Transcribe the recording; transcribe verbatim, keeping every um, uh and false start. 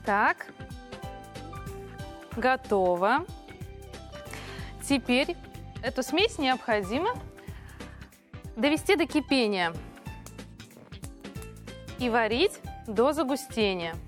Так, готово. Теперь эту смесь необходимо довести до кипения и варить до загустения.